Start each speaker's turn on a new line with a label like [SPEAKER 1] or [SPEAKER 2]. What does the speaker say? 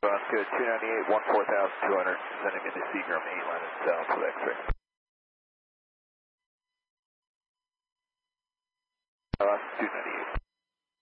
[SPEAKER 1] Good, 298, 14,200, sending into Seagram 8 line and south with X-ray. 298.